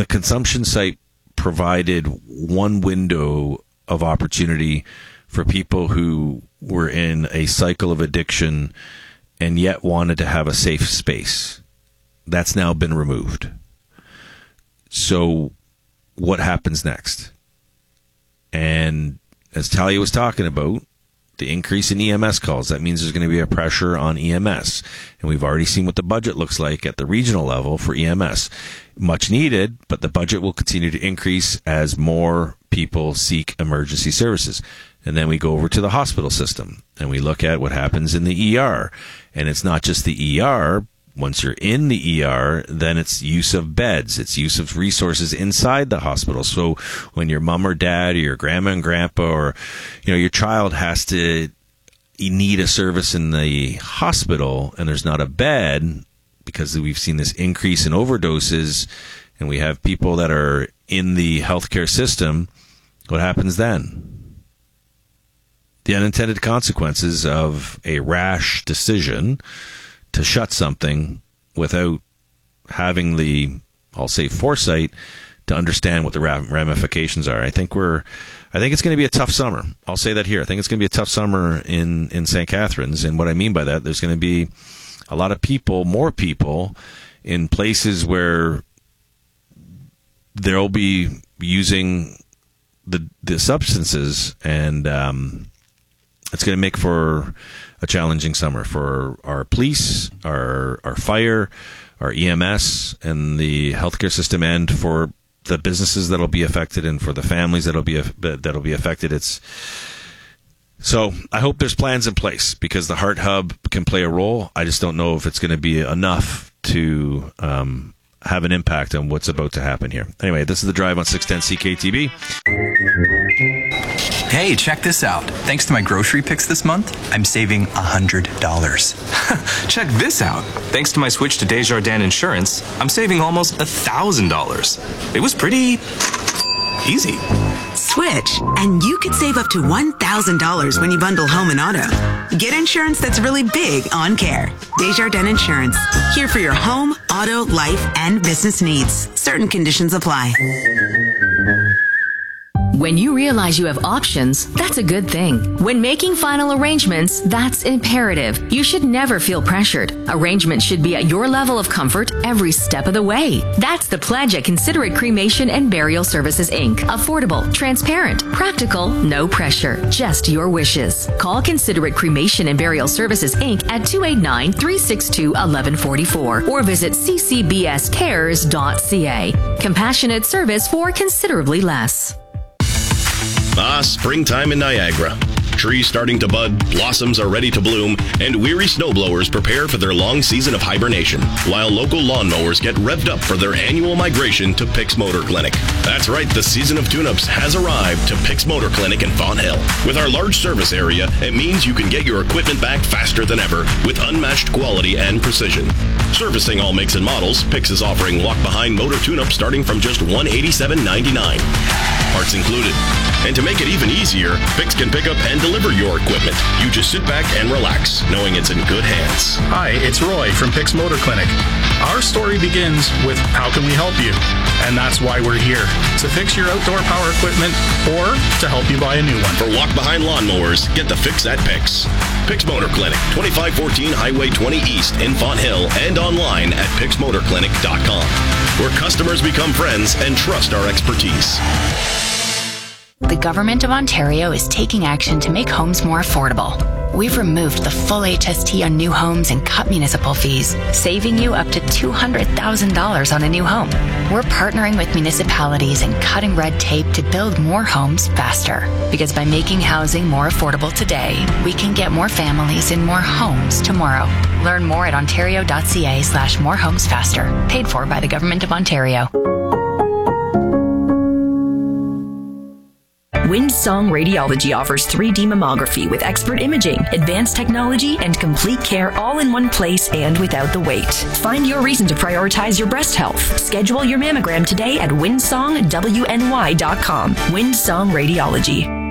the consumption site provided one window of opportunity for people who were in a cycle of addiction and yet wanted to have a safe space. That's now been removed. So what happens next? And as Talia was talking about, the increase in EMS calls, that means there's going to be a pressure on EMS. And we've already seen what the budget looks like at the regional level for EMS. Much needed, but the budget will continue to increase as more people seek emergency services. And then we go over to the hospital system and we look at what happens in the ER. And it's not just the ER. Once you're in the ER, then it's use of beds. It's use of resources inside the hospital. So when your mom or dad or your grandma and grandpa or, your child has to need a service in the hospital and there's not a bed because we've seen this increase in overdoses and we have people that are in the healthcare system, what happens then? The unintended consequences of a rash decision to shut something without having the, I'll say, foresight to understand what the ramifications are. I think it's going to be a tough summer. I'll say that here. I think it's going to be a tough summer in St. Catharines. And what I mean by that, there's going to be a lot of people, more people, in places where they'll be using the substances, and it's going to make for a challenging summer for our police, our fire, our EMS, and the healthcare system, and for the businesses that'll be affected, and for the families that'll be affected. So I hope there's plans in place because the Heart Hub can play a role. I just don't know if it's going to be enough to have an impact on what's about to happen here. Anyway, this is The Drive on 610 CKTB. Hey, check this out. Thanks to my grocery picks this month, I'm saving $100. Check this out. Thanks to my switch to Desjardins Insurance, I'm saving almost $1,000. It was pretty easy. Switch, and you could save up to $1,000 when you bundle home and auto. Get insurance that's really big on care. Desjardins Insurance. Here for your home, auto, life, and business needs. Certain conditions apply. When you realize you have options, that's a good thing. When making final arrangements, that's imperative. You should never feel pressured. Arrangements should be at your level of comfort every step of the way. That's the pledge at Considerate Cremation and Burial Services, Inc. Affordable, transparent, practical, no pressure, just your wishes. Call Considerate Cremation and Burial Services, Inc. at 289-362-1144 or visit ccbscares.ca. Compassionate service for considerably less. Springtime in Niagara. Trees starting to bud, blossoms are ready to bloom, and weary snowblowers prepare for their long season of hibernation, while local lawnmowers get revved up for their annual migration to Picks Motor Clinic. That's right, the season of tune-ups has arrived to Picks Motor Clinic in Fonthill. With our large service area, it means you can get your equipment back faster than ever with unmatched quality and precision. Servicing all makes and models, Picks is offering walk-behind motor tune-ups starting from just $187.99. Parts included. And to make it even easier, Picks can pick up and deliver your equipment. You just sit back and relax, knowing it's in good hands. Hi, it's Roy from Picks Motor Clinic. Our story begins with how can we help you? And that's why we're here, to fix your outdoor power equipment or to help you buy a new one. For walk-behind lawnmowers, get the fix at Picks. Picks Motor Clinic, 2514 Highway 20 East in Fonthill, and online at picksmotorclinic.com, where customers become friends and trust our expertise. The Government of Ontario is taking action to make homes more affordable. We've removed the full HST on new homes and cut municipal fees, saving you up to $200,000 on a new home. We're partnering with municipalities and cutting red tape to build more homes faster. Because by making housing more affordable today, we can get more families in more homes tomorrow. Learn more at ontario.ca/morehomesfaster. Paid for by the Government of Ontario. Windsong Radiology offers 3D mammography with expert imaging, advanced technology, and complete care all in one place and without the wait. Find your reason to prioritize your breast health. Schedule your mammogram today at windsongwny.com. Windsong Radiology.